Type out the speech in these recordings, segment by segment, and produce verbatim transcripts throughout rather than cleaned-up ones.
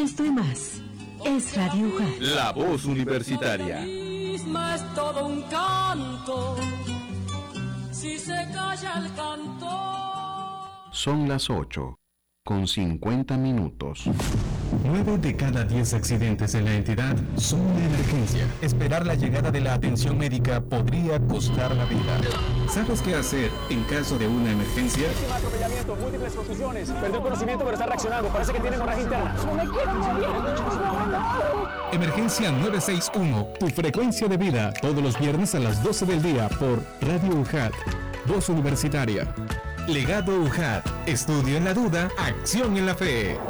Esto y más es Radio UJAT. La voz universitaria. Es todo un canto. Si se calla el cantor. Son las ocho, con cincuenta minutos. Nueve de cada diez accidentes en la entidad son una emergencia. Esperar la llegada de la atención médica podría costar la vida. ¿Sabes qué hacer en caso de una emergencia? Víctima de atropellamiento, múltiples contusiones. Perdió conocimiento pero está reaccionando. Parece que tiene hemorragia interna. ¡Me quiero morir! Emergencia nueve seis uno, tu frecuencia de vida. Todos los viernes a las doce del día por Radio UJAT, Voz Universitaria. Legado UJAT. Estudio en la duda, acción en la fe.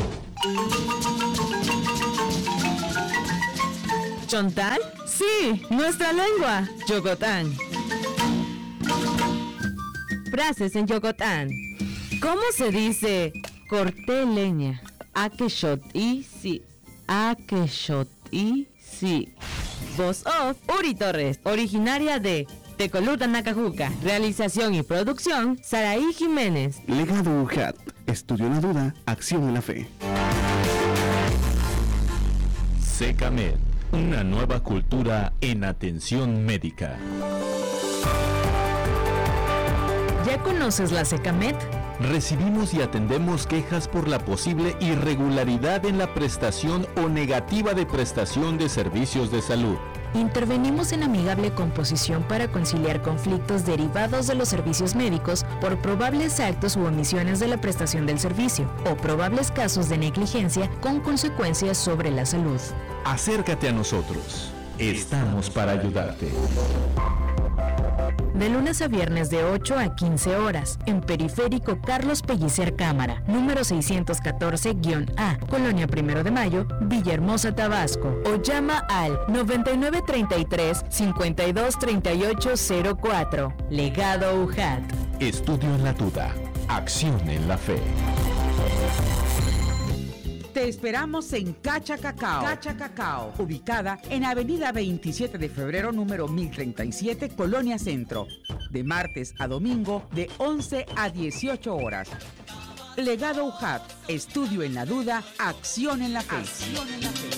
¿Chontal? Sí, nuestra lengua. Yogotán. Frases en Yogotán. ¿Cómo se dice corté leña? A que shot y sí. A que shot y sí. Voz off, Uri Torres, originaria de Tecoluta, Nacajuca. Realización y producción, Saraí Jiménez. Legado UJAT. Estudio en la duda, acción en la fe. SECAMED, una nueva cultura en atención médica. ¿Ya conoces la SECAMED? Recibimos y atendemos quejas por la posible irregularidad en la prestación o negativa de prestación de servicios de salud. Intervenimos en amigable composición para conciliar conflictos derivados de los servicios médicos por probables actos u omisiones de la prestación del servicio o probables casos de negligencia con consecuencias sobre la salud. Acércate a nosotros. Estamos para ayudarte. De lunes a viernes de ocho a quince horas, en Periférico Carlos Pellicer Cámara, número seiscientos catorce A, Colonia Primero de Mayo, Villahermosa, Tabasco. O llama al noventa y nueve treinta y tres, cincuenta y dos treinta y ocho cero cuatro. Legado UJAT. Estudio en la duda, acción en la fe. Te esperamos en Cacha Cacao. Cacha Cacao, ubicada en Avenida veintisiete de febrero, número mil treinta y siete, Colonia Centro. De martes a domingo, de once a dieciocho horas. Legado UJAT, estudio en la duda, acción en la fe. Acción en la fe.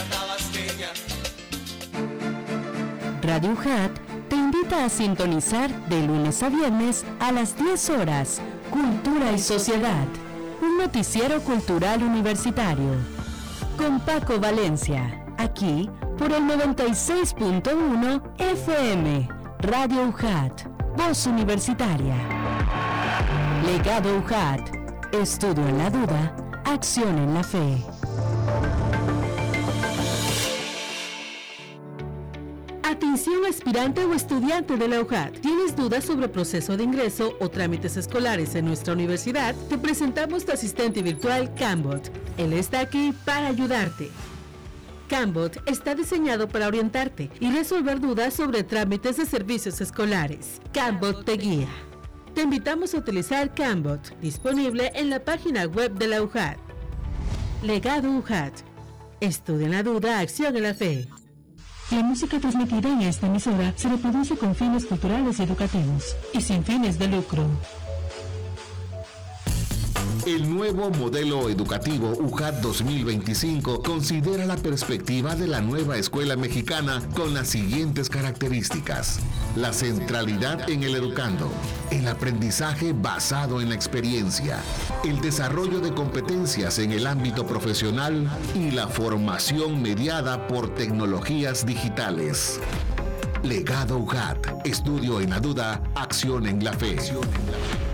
Radio UJAT te invita a sintonizar de lunes a viernes a las diez horas. Cultura y Sociedad. Un noticiero cultural universitario. Con Paco Valencia. Aquí por el noventa y seis punto uno F M. Radio UJAT. Voz Universitaria. Legado UJAT. Estudio en la duda. Acción en la fe. Atención aspirante o estudiante de la UJAT. ¿Tienes dudas sobre el proceso de ingreso o trámites escolares en nuestra universidad? Te presentamos tu asistente virtual Cambot. Él está aquí para ayudarte. Cambot está diseñado para orientarte y resolver dudas sobre trámites de servicios escolares. Cambot te guía. Te invitamos a utilizar Cambot, disponible en la página web de la UJAT. Legado UJAT. Estudia en la duda, acción en la fe. La música transmitida en esta emisora se reproduce con fines culturales y educativos y sin fines de lucro. El nuevo modelo educativo UJAT dos mil veinticinco considera la perspectiva de la nueva escuela mexicana con las siguientes características: la centralidad en el educando, el aprendizaje basado en la experiencia, el desarrollo de competencias en el ámbito profesional y la formación mediada por tecnologías digitales. Legado UJAT, estudio en la duda, acción en la fe.